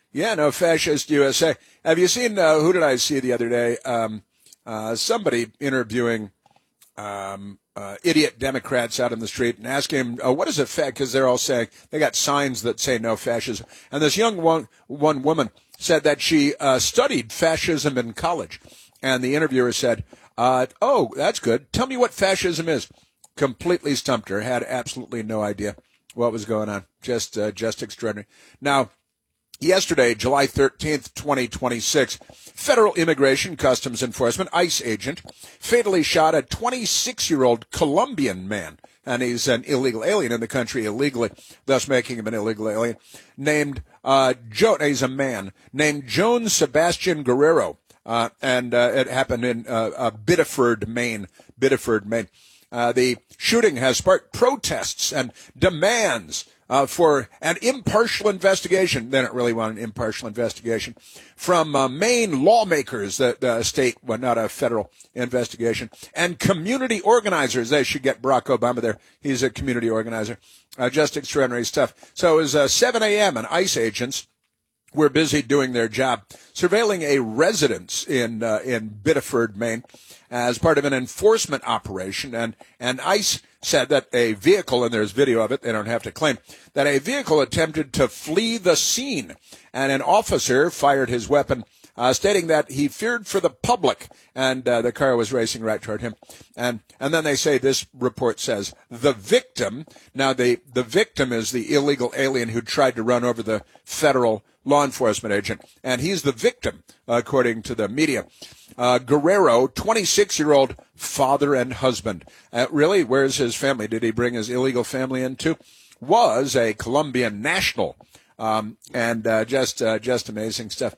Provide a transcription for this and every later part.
Yeah, no, Fascist USA. Have you seen, who did I see the other day? Somebody interviewing idiot Democrats out in the street and asking him, what is a fact? Because they're all saying, they got signs that say no fascism. And this young one woman said that she studied fascism in college. And the interviewer said, oh, that's good. Tell me what fascism is. Completely stumped her, had absolutely no idea what was going on. Just extraordinary. Now, yesterday, July 13th, 2026, Federal Immigration Customs Enforcement, ICE agent, fatally shot a 26-year-old Colombian man, and he's an illegal alien in the country illegally, thus making him an illegal alien, named he's a man, named Joan Sebastian Guerrero, and it happened in Biddeford, Maine. The shooting has sparked protests and demands for an impartial investigation. They don't really want an impartial investigation from Maine lawmakers, the state, well, not a federal investigation, and community organizers. They should get Barack Obama there. He's a community organizer. Just extraordinary stuff. So it was 7 a.m. and ICE agents were busy doing their job, surveilling a residence in Biddeford, Maine, as part of an enforcement operation. And ICE said that a vehicle, and there's video of it, they don't have to claim, that a vehicle attempted to flee the scene, and an officer fired his weapon, stating that he feared for the public, and the car was racing right toward him. And then they say, this report says, the victim, now the victim is the illegal alien who tried to run over the federal law enforcement agent, and he's the victim, according to the media. Guerrero, 26-year-old father and husband. Really, where's his family? Did he bring his illegal family in too? Was a Colombian national, and just amazing stuff.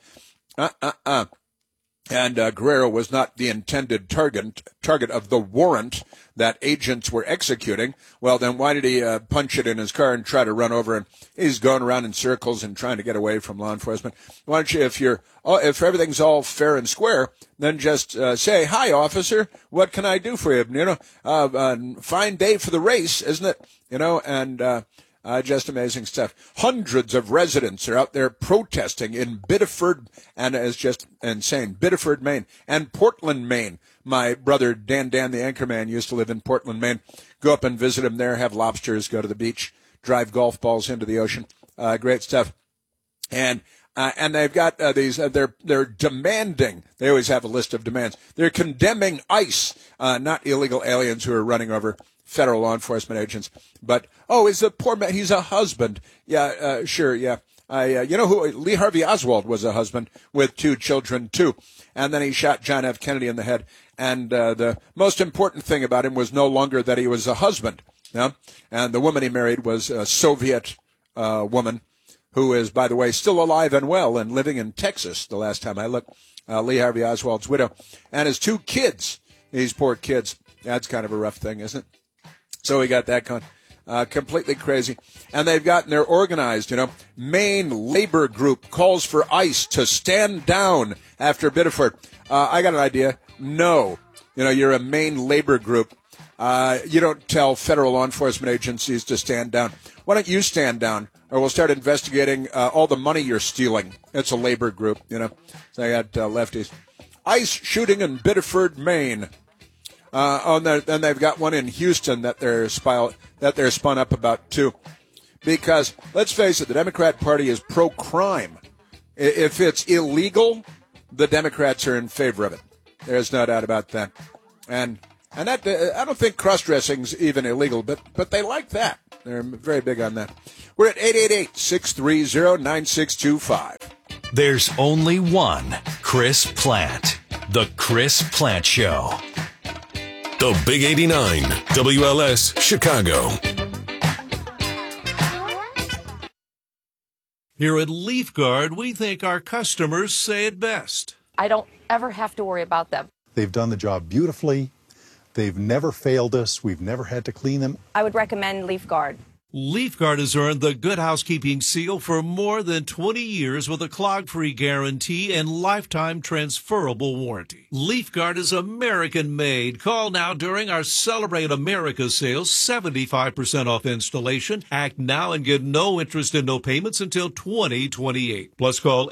And Guerrero was not the intended target of the warrant that agents were executing. Well, then why did he punch it in his car and try to run over? And he's going around in circles and trying to get away from law enforcement. Why don't you, if everything's all fair and square, then just say, "Hi, officer, what can I do for you?" You know, fine day for the race, isn't it? You know, and just amazing stuff. Hundreds of residents are out there protesting in Biddeford, and it's just insane. Biddeford, Maine, and Portland, Maine. My brother Dan the Anchorman used to live in Portland, Maine. Go up and visit him there, have lobsters, go to the beach, drive golf balls into the ocean. Great stuff. And they've got they're demanding. They always have a list of demands. They're condemning ICE, not illegal aliens who are running over federal law enforcement agents. But, is the poor man, he's a husband. Yeah, sure, yeah. You know who, Lee Harvey Oswald was a husband with 2 children, too. And then he shot John F. Kennedy in the head. And the most important thing about him was no longer that he was a husband. Yeah? And the woman he married was a Soviet woman who is, by the way, still alive and well and living in Texas, the last time I looked. Lee Harvey Oswald's widow. And his 2 kids, these poor kids. That's kind of a rough thing, isn't it? So we got that going. Completely crazy. And they're organized, you know. Maine Labor Group calls for ICE to stand down after Biddeford. I got an idea. No. You know, you're a Maine Labor Group. You don't tell federal law enforcement agencies to stand down. Why don't you stand down, or we'll start investigating all the money you're stealing. It's a labor group, you know. So I got lefties. ICE shooting in Biddeford, Maine. And they've got one in Houston that they're spun up about too. Because, let's face it, the Democrat Party is pro-crime. If it's illegal, the Democrats are in favor of it. There's no doubt about that. And that, I don't think cross-dressing's even illegal, but they like that. They're very big on that. We're at 888-630-9625. There's only one Chris Plante. The Chris Plante Show. The Big 89, WLS, Chicago. Here at Leaf Guard, we think our customers say it best. I don't ever have to worry about them. They've done the job beautifully. They've never failed us. We've never had to clean them. I would recommend Leaf Guard. LeafGuard has earned the Good Housekeeping seal for more than 20 years with a clog-free guarantee and lifetime transferable warranty. LeafGuard is American-made. Call now during our Celebrate America sale, 75% off installation. Act now and get no interest and no payments until 2028. Plus call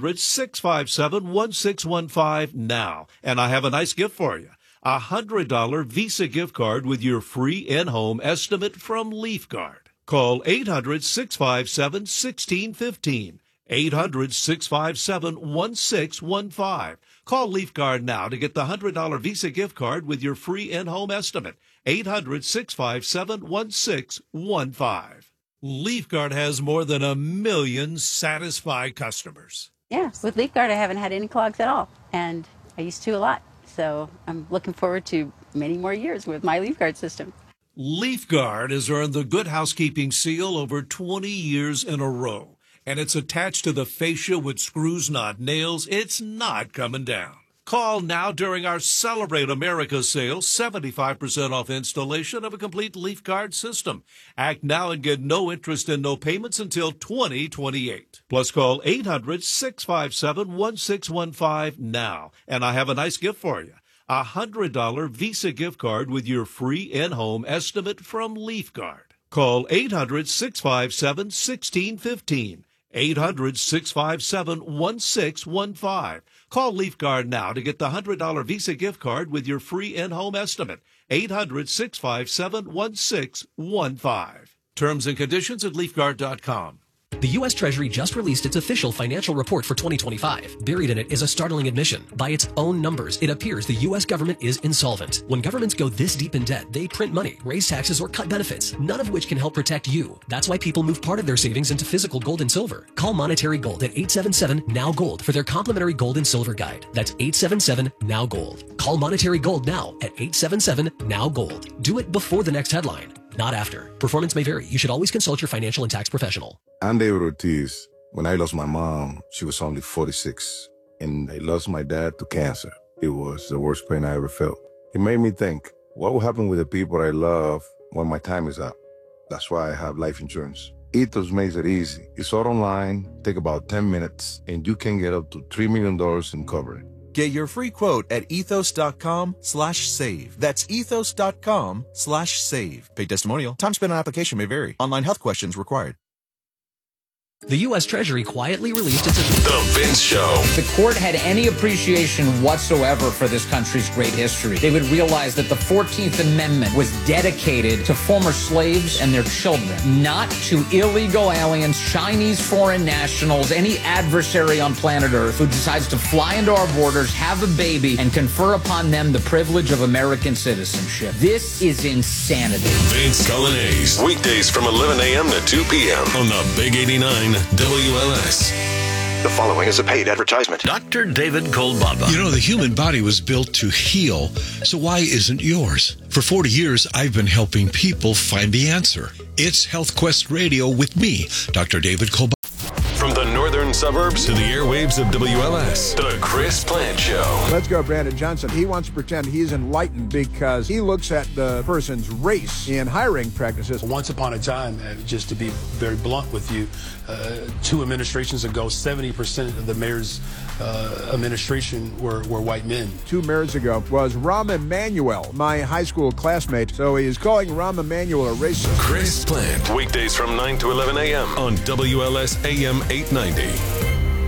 800-657-1615 now. And I have a nice gift for you. A $100 Visa gift card with your free in-home estimate from LeafGuard. Call 800-657-1615. 800-657-1615. Call LeafGuard now to get the $100 Visa gift card with your free in-home estimate. 800-657-1615. LeafGuard has more than 1 million satisfied customers. Yeah, with LeafGuard I haven't had any clogs at all, and I used to a lot. So I'm looking forward to many more years with my LeafGuard system. LeafGuard has earned the Good Housekeeping seal over 20 years in a row, and it's attached to the fascia with screws, not nails. It's not coming down. Call now during our Celebrate America sale, 75% off installation of a complete LeafGuard system. Act now and get no interest and no payments until 2028. Plus call 800-657-1615 now. And I have a nice gift for you. A $100 Visa gift card with your free in-home estimate from LeafGuard. Call 800-657-1615. 800-657-1615. Call LeafGuard now to get the $100 Visa gift card with your free in-home estimate. 800-657-1615. Terms and conditions at LeafGuard.com. The U.S. Treasury just released its official financial report for 2025. Buried in it is a startling admission. By its own numbers, it appears the U.S. government is insolvent. When governments go this deep in debt, they print money, raise taxes, or cut benefits, none of which can help protect you. That's why people move part of their savings into physical gold and silver. Call Monetary Gold at 877-NOW-GOLD for their complimentary gold and silver guide. That's 877-NOW-GOLD. Call Monetary Gold now at 877-NOW-GOLD. Do it before the next headline, not after. Performance may vary. You should always consult your financial and tax professional. I'm David Ortiz. When I lost my mom, she was only 46, and I lost my dad to cancer. It was the worst pain I ever felt. It made me think, what will happen with the people I love when my time is up? That's why I have life insurance. Ethos makes it easy. It's all online, take about 10 minutes, and you can get up to $3 million in coverage. Get your free quote at ethos.com/save. That's ethos.com/save. Paid testimonial. Time spent on application may vary. Online health questions required. The U.S. Treasury quietly released its... The Vince Show. If the court had any appreciation whatsoever for this country's great history, they would realize that the 14th Amendment was dedicated to former slaves and their children, not to illegal aliens, Chinese foreign nationals, any adversary on planet Earth who decides to fly into our borders, have a baby, and confer upon them the privilege of American citizenship. This is insanity. Vince Coglianese. Weekdays from 11 a.m. to 2 p.m. on the Big 89 WLS. The following is a paid advertisement. Dr. David Kolbaba. You know, the human body was built to heal, so why isn't yours? For 40 years, I've been helping people find the answer. It's Health Quest Radio with me, Dr. David Kolbaba. From the northern suburbs to the airwaves of WLS, The Chris Plant Show. Let's go, Brandon Johnson. He wants to pretend he's enlightened because he looks at the person's race in hiring practices. Once upon a time, just to be very blunt with you, 2 administrations ago, 70% of the mayor's administration were white men. 2 mayors ago was Rahm Emanuel, my high school classmate. So he is calling Rahm Emanuel a racist. Chris Plant. Weekdays from 9 to 11 a.m. on WLS AM 890.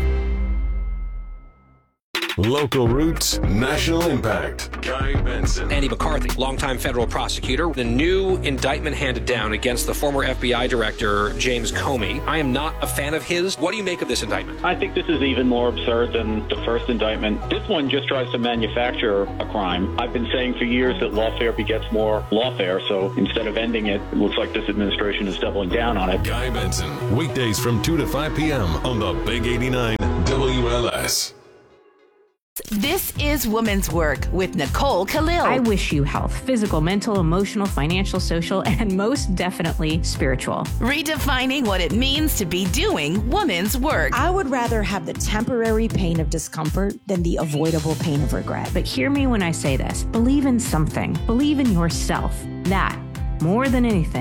Local roots, national impact. Guy Benson. Andy McCarthy, longtime federal prosecutor. The new indictment handed down against the former FBI director, James Comey. I am not a fan of his. What do you make of this indictment? I think this is even more absurd than the first indictment. This one just tries to manufacture a crime. I've been saying for years that lawfare begets more lawfare, so instead of ending it, it looks like this administration is doubling down on it. Guy Benson, weekdays from 2 to 5 p.m. on the Big 89 WLS. This is Woman's Work with Nicole Khalil. I wish you health, physical, mental, emotional, financial, social, and most definitely spiritual. Redefining what it means to be doing woman's work. I would rather have the temporary pain of discomfort than the avoidable pain of regret. But hear me when I say this. Believe in something. Believe in yourself. That, more than anything,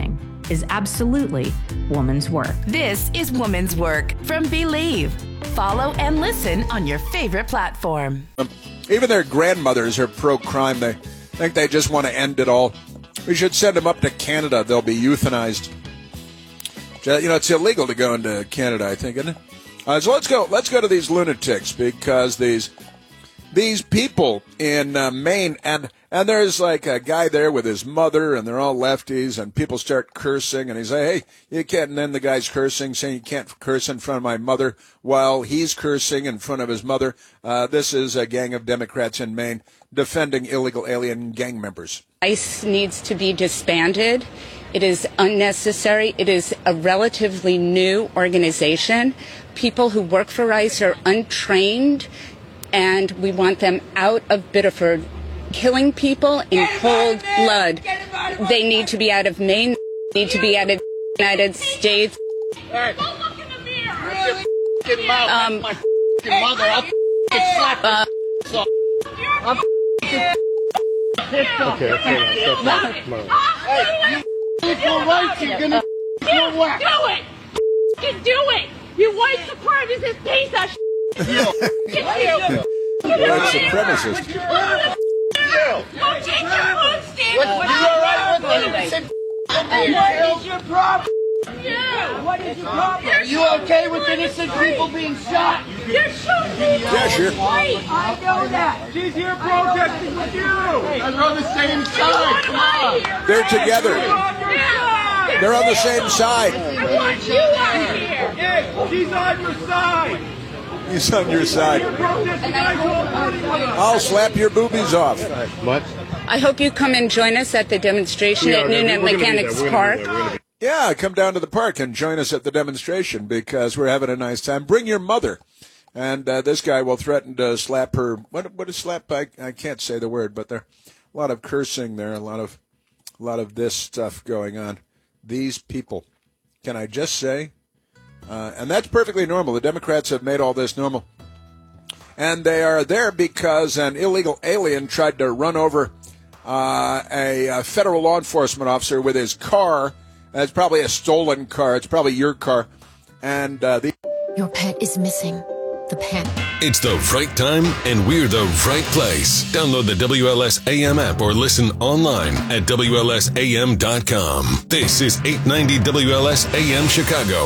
is absolutely woman's work. This is Woman's Work from Believe. Follow and listen on your favorite platform. Even their grandmothers are pro-crime. They think they just want to end it all. We should send them up to Canada. They'll be euthanized. You know, it's illegal to go into Canada, I think, isn't it? So let's go to these lunatics, because these people in Maine, and there's like a guy there with his mother, and they're all lefties, and people start cursing, and he's like, hey, you can't, and then the guy's cursing, saying you can't curse in front of my mother, while he's cursing in front of his mother. This is a gang of Democrats in Maine defending illegal alien gang members. ICE needs to be disbanded. It is unnecessary. It is a relatively new organization. People who work for ICE are untrained, and we want them out of Biddeford, killing people in cold blood. They need to be out of Maine. They need to be out of the United States. Hey, go look in the mirror. Really mouth. My mother. I'll slap you. Okay. Hey, you equal rights, you're gonna get whacked. Do it! Just do it! You white supremacist piece of shit! White supremacist. Go take your food stamp! You alright with it? What is your problem? What is your problem? Are you okay with innocent people being shot? You're shooting people! Yeah, sure. I know that! She's here protesting with you! They're on the same side! Come on! They're together. They're on the same side. I want you out here! Yeah, she's on your side! He's on your side. I'll slap your boobies off. What? I hope you come and join us at the demonstration at noon at Mechanics Park. Yeah, come down to the park and join us at the demonstration, because we're having a nice time. Bring your mother. And this guy will threaten to slap her. What is slap? I can't say the word, but there a lot of cursing there, a lot of this stuff going on. These people. Can I just say? And that's perfectly normal. The Democrats have made all this normal. And they are there because an illegal alien tried to run over a federal law enforcement officer with his car. It's probably a stolen car. It's probably your car. And your pet is missing. The pen. It's the right time, and we're the right place. Download the WLS AM app or listen online at WLSAM.com. This is 890 WLS AM Chicago.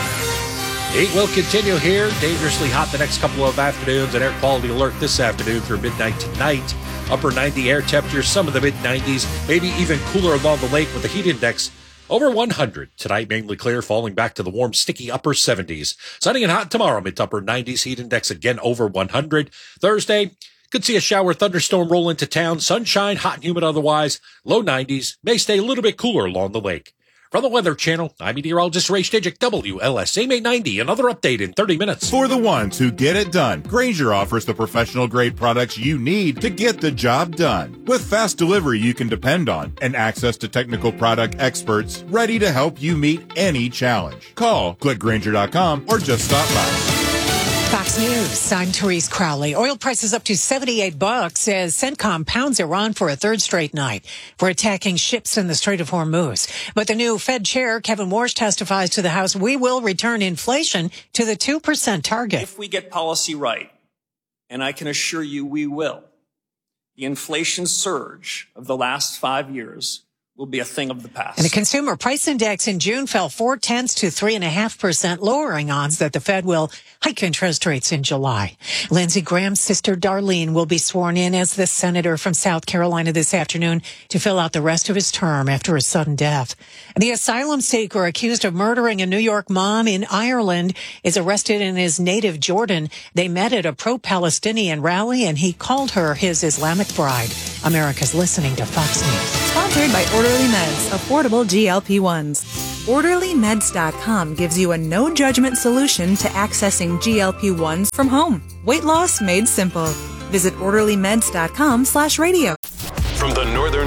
Heat will continue here. Dangerously hot the next couple of afternoons. An air quality alert this afternoon through midnight tonight. Upper 90 air temperature, some of the mid-90s, maybe even cooler along the lake with the heat index over 100. Tonight, mainly clear, falling back to the warm, sticky upper 70s. Sunny and hot tomorrow, mid to upper 90s. Heat index again over 100. Thursday, could see a shower thunderstorm roll into town. Sunshine, hot and humid otherwise. Low 90s. May stay a little bit cooler along the lake. From the Weather Channel, I'm meteorologist Ray Stejcik, WLS AM 890. Another update in 30 minutes. For the ones who get it done, Grainger offers the professional-grade products you need to get the job done. With fast delivery you can depend on and access to technical product experts ready to help you meet any challenge. Call, click Grainger.com, or just stop by. Fox News, I'm Therese Crowley. Oil prices up to $78 as CENTCOM pounds Iran for a third straight night for attacking ships in the Strait of Hormuz. But the new Fed chair, Kevin Warsh, testifies to the House, we will return inflation to the 2% target. If we get policy right, and I can assure you we will, the inflation surge of the last 5 years will be a thing of the past. And the consumer price index in June fell 0.4 to 3.5%, lowering odds that the Fed will hike interest rates in July. Lindsey Graham's sister Darlene will be sworn in as the senator from South Carolina this afternoon to fill out the rest of his term after his sudden death. And the asylum seeker accused of murdering a New York mom in Ireland is arrested in his native Jordan. They met at a pro-Palestinian rally, and he called her his Islamic bride. America's listening to Fox News. Sponsored by Orderly Meds, affordable GLP-1s. OrderlyMeds.com gives you a no-judgment solution to accessing GLP-1s from home. Weight loss made simple. Visit OrderlyMeds.com/radio. From the northern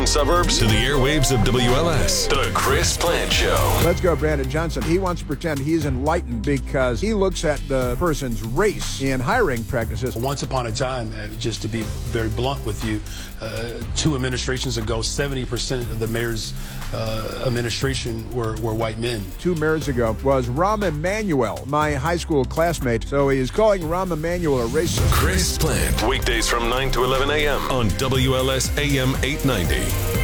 suburbs to the airwaves of WLS. The Chris Plant Show. Let's go, Brandon Johnson. He wants to pretend he's enlightened because he looks at the person's race in hiring practices. Once upon a time, just to be very blunt with you, 2 administrations ago, 70% of the mayor's administration were white men. 2 mayors ago was Rahm Emanuel, my high school classmate. So he is calling Rahm Emanuel a racist. Chris Plant, weekdays from 9 to 11 a.m. on WLS AM 890.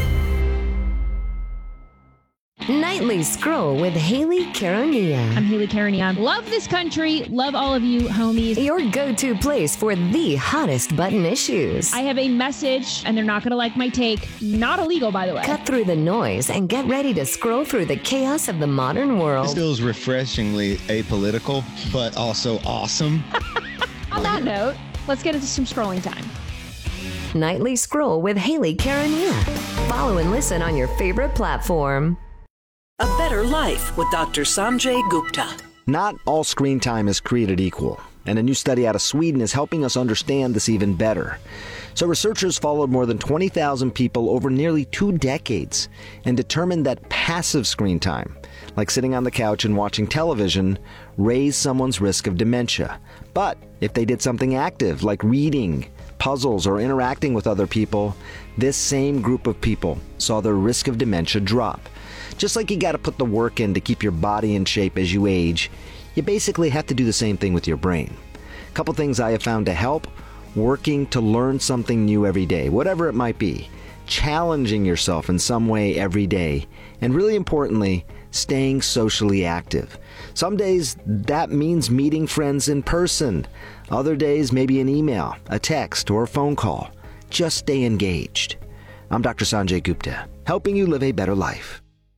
Nightly Scroll with Haley Caronia. I'm Haley Caronia. Love this country. Love all of you, homies. Your go-to place for the hottest button issues. I have a message, and they're not going to like my take. Not illegal, by the way. Cut through the noise and get ready to scroll through the chaos of the modern world. This feels refreshingly apolitical, but also awesome. On that note, let's get into some scrolling time. Nightly Scroll with Haley Caronia. Follow and listen on your favorite platform. A Better Life with Dr. Sanjay Gupta. Not all screen time is created equal, and a new study out of Sweden is helping us understand this even better. So researchers followed more than 20,000 people over nearly 2 decades and determined that passive screen time, like sitting on the couch and watching television, raised someone's risk of dementia. But if they did something active, like reading, puzzles, or interacting with other people, this same group of people saw their risk of dementia drop. Just like you got to put the work in to keep your body in shape as you age, you basically have to do the same thing with your brain. A couple things I have found to help: working to learn something new every day, whatever it might be, challenging yourself in some way every day, and really importantly, staying socially active. Some days that means meeting friends in person. Other days maybe an email, a text, or a phone call. Just stay engaged. I'm Dr. Sanjay Gupta, helping you live a better life.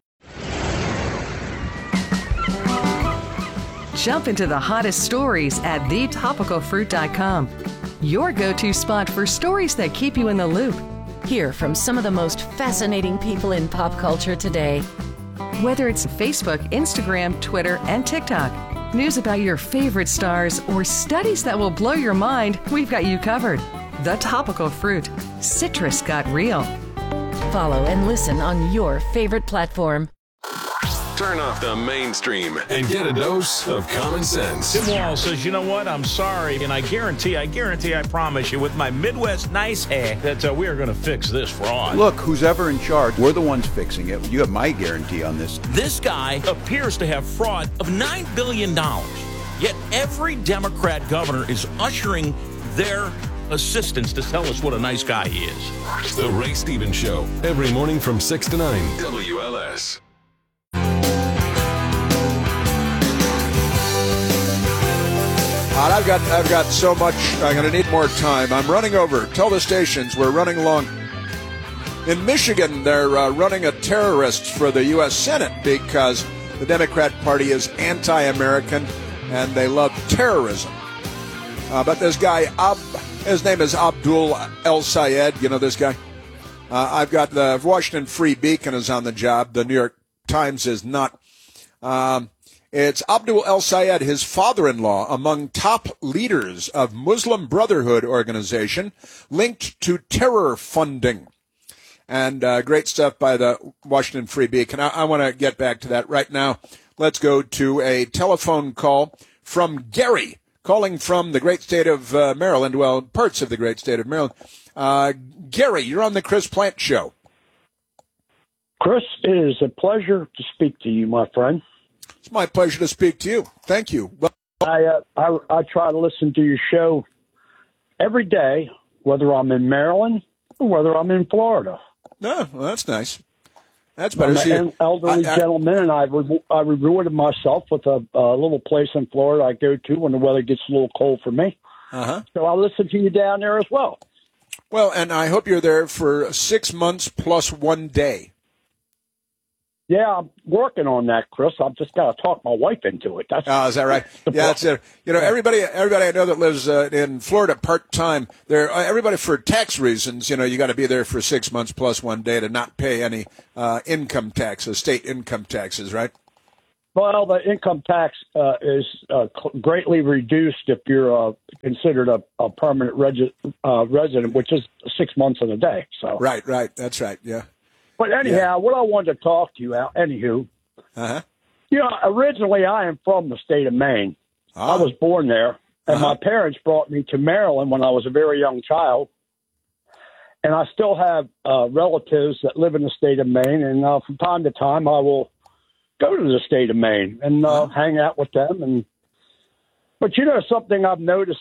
Jump into the hottest stories at thetopicalfruit.com. Your go-to spot for stories that keep you in the loop. Hear from some of the most fascinating people in pop culture today. Whether it's Facebook, Instagram, Twitter, and TikTok, news about your favorite stars, or studies that will blow your mind, we've got you covered. The Topical Fruit. Citrus got real. Follow and listen on your favorite platform. Turn off the mainstream and get a dose of common sense. Tim Wall says, you know what? I'm sorry. And I guarantee, I promise you, with my Midwest nice hair, that we are going to fix this fraud. Look, who's ever in charge, we're the ones fixing it. You have my guarantee on this. This guy appears to have fraud of $9 billion. Yet every Democrat governor is ushering their assistants to tell us what a nice guy he is. The Ray Stevens Show, every morning from 6 to 9. WLS. I've got so much. I'm going to need more time. I'm running over. Tell the stations we're running long. In Michigan, they're running a terrorist for the U.S. Senate because the Democrat Party is anti-American and they love terrorism. But this guy, his name is Abdul El Sayed. You know this guy? I've got the Washington Free Beacon is on the job. The New York Times is not. It's Abdul El Sayed, his father-in-law, among top leaders of Muslim Brotherhood organization linked to terror funding. And great stuff by the Washington Free Beacon. I want to get back to that right now. Let's go to a telephone call from Gary, calling from the great state of Maryland, well, parts of the great state of Maryland. Gary, you're on the Chris Plant Show. Chris, it is a pleasure to speak to you, my friend. It's my pleasure to speak to you. Thank you. Well, I try to listen to your show every day, whether I'm in Maryland or whether I'm in Florida. No, well, that's nice. That's better. I'm an elderly gentleman, and I rewarded myself with a little place in Florida I go to when the weather gets a little cold for me. So I listen to you down there as well. Well, and I hope you're there for 6 months plus 1 day. Yeah, I'm working on that, Chris. I've just got to talk my wife into it. Is that right? Yeah, that's it. You know, everybody I know that lives in Florida part-time, everybody for tax reasons, you know, you got to be there for 6 months plus 1 day to not pay any income taxes, state income taxes, right? Well, the income tax is greatly reduced if you're considered a permanent resident, which is 6 months and a day. So Right. That's right, yeah. But anyhow, what I wanted to talk to you about, anywho, originally I am from the state of Maine. I was born there, and my parents brought me to Maryland when I was a very young child. And I still have relatives that live in the state of Maine, and from time to time I will go to the state of Maine and hang out with them. But something I've noticed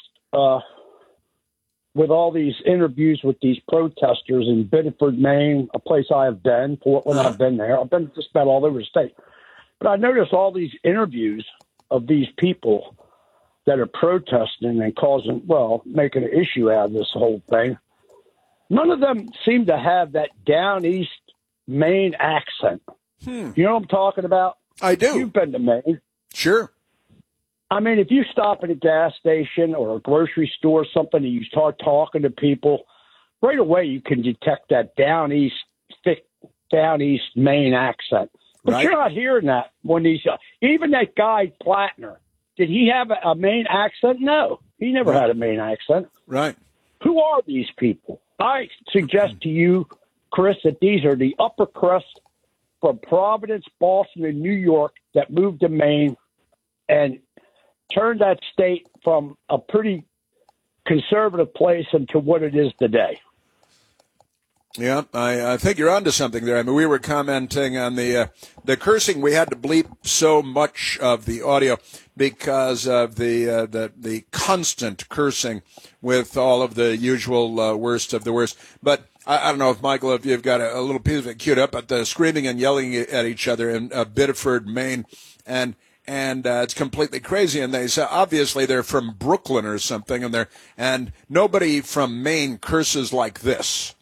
with all these interviews with these protesters in Biddeford, Maine, a place I have been, Portland, I've been there. I've been just about all over the state. But I noticed all these interviews of these people that are protesting and making an issue out of this whole thing. None of them seem to have that down east Maine accent. You know what I'm talking about? I do. You've been to Maine. Sure. I mean, if you stop at a gas station or a grocery store or something and you start talking to people, right away you can detect that thick down east Maine accent. But you're not hearing that when even that guy Plattner, did he have a Maine accent? No, he never had a Maine accent. Right. Who are these people? I suggest to you, Chris, that these are the upper crust from Providence, Boston, and New York that moved to Maine and turned that state from a pretty conservative place into what it is today. Yeah, I think you're onto something there. I mean, we were commenting on the cursing. We had to bleep so much of the audio because of the constant cursing with all of the usual worst of the worst. But I don't know if, Michael, if you've got a little piece of it queued up, but the screaming and yelling at each other in Biddeford, Maine, and it's completely crazy. And they say obviously they're from Brooklyn or something, and nobody from Maine curses like this.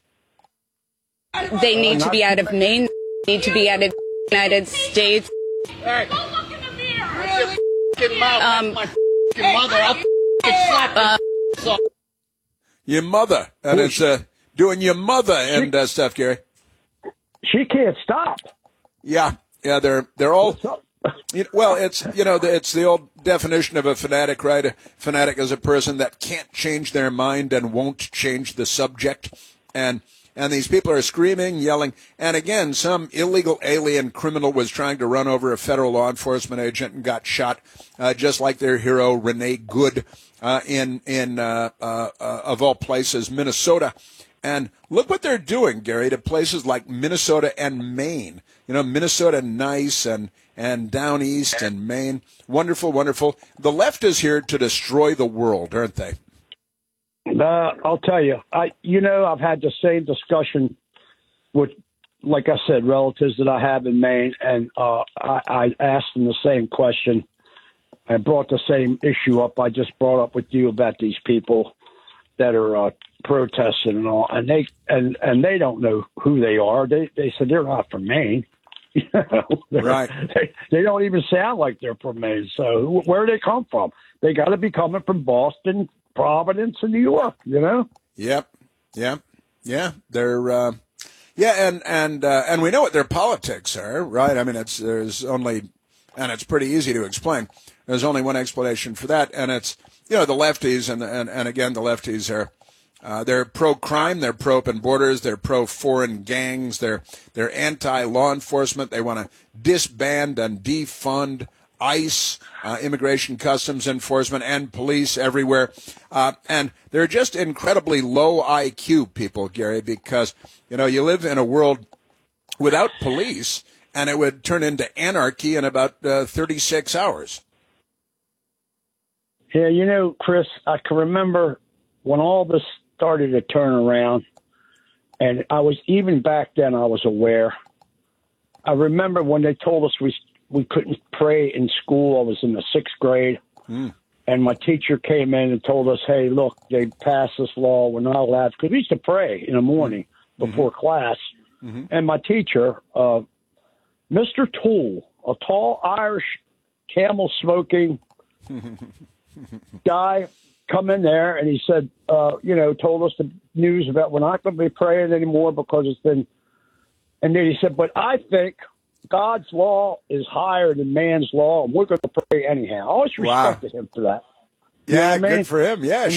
They need to be out of Maine. They need to be out of the United States. Hey, go look in the mirror. Really? My mother. I'll slap your mother. And it's doing your mother and stuff, Gary. She can't stop. Yeah, they're all. Well, it's it's the old definition of a fanatic, right? A fanatic is a person that can't change their mind and won't change the subject, and these people are screaming, yelling, and again, some illegal alien criminal was trying to run over a federal law enforcement agent and got shot, just like their hero Renee Good in of all places, Minnesota. And look what they're doing, Gary, to places like Minnesota and Maine. Minnesota nice and down east and Maine. Wonderful, wonderful. The left is here to destroy the world, aren't they? I'll tell you, I've had the same discussion with, like I said, relatives that I have in Maine, and I asked them the same question. I brought the same issue up I just brought up with you about these people that are protesting and all, and they don't know who they are. They said they're not from Maine. Right. They don't even sound like they're from Maine. So where do they come from? They got to be coming from Boston, Providence, and New York. Yep. They're and we know what their politics are, right? I mean, it's pretty easy to explain. There's only one explanation for that, and it's the lefties, and again the lefties are. They're pro-crime, they're pro-open borders, they're pro-foreign gangs, they're anti-law enforcement. They want to disband and defund ICE, Immigration Customs Enforcement, and police everywhere. And they're just incredibly low IQ people, Gary, because, you live in a world without police, and it would turn into anarchy in about 36 hours. Yeah, Chris, I can remember when all this started to turn around, and even back then I was aware. I remember when they told us we couldn't pray in school. I was in the 6th grade, and my teacher came in and told us, hey, look, they passed this law. We're not allowed, because we used to pray in the morning before class. And my teacher, Mr. Toole, a tall Irish camel-smoking guy, come in there, and he said, told us the news about we're not going to be praying anymore because it's been, and then he said, but I think God's law is higher than man's law, and we're going to pray anyhow. I always respected him for that. Yeah, good for him. Yeah,